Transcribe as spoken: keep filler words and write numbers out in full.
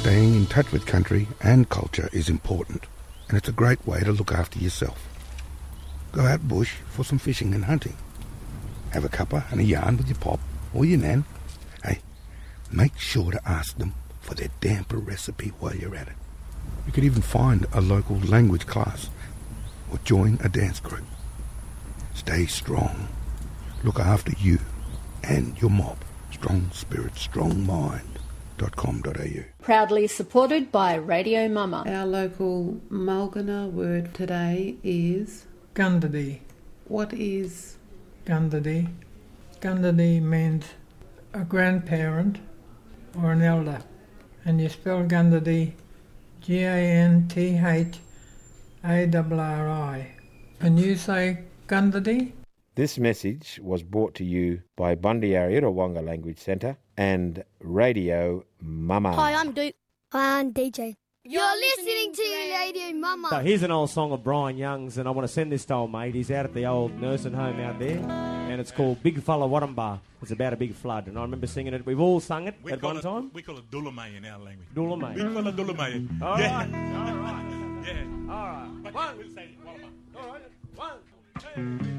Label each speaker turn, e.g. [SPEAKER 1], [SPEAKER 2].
[SPEAKER 1] Staying in touch with country and culture is important, and it's a great way to look after yourself. Go out bush for some fishing and hunting. Have a cuppa and a yarn with your pop or your nan. Hey, make sure to ask them for their damper recipe while you're at it. You could even find a local language class or join a dance group. Stay strong. Look after you and your mob. Strong spirit, strong mind. .com.au.
[SPEAKER 2] Proudly supported by Radio Mama.
[SPEAKER 3] Our local Mulgana word today is
[SPEAKER 4] Gundadi.
[SPEAKER 3] What is
[SPEAKER 4] Gundadi? Gundadi means a grandparent or an elder, and you spell Gundadi G A N T H A R R I. Can you say Gundadi?
[SPEAKER 5] This message was brought to you by Bundyarya Wonga Language Centre and Radio Mama.
[SPEAKER 6] Hi, I'm Duke.
[SPEAKER 7] Hi, I'm D J.
[SPEAKER 6] You're listening to Radio Mama.
[SPEAKER 8] So here's an old song of Brian Young's, and I want to send this to old mate. He's out at the old nursing home out there, and it's called Big Fella Warrumba. It's about a big flood, and I remember singing it. We've all sung it
[SPEAKER 9] we
[SPEAKER 8] at one
[SPEAKER 9] it,
[SPEAKER 8] time.
[SPEAKER 9] We call it Dulamay in our language.
[SPEAKER 8] Dulamay.
[SPEAKER 9] Big Fella Dulamay.
[SPEAKER 8] All
[SPEAKER 9] yeah.
[SPEAKER 8] right. All right.
[SPEAKER 9] Yeah.
[SPEAKER 8] All right.
[SPEAKER 9] But
[SPEAKER 8] One.
[SPEAKER 9] we'll say Warrumba.
[SPEAKER 8] All right. One. Two.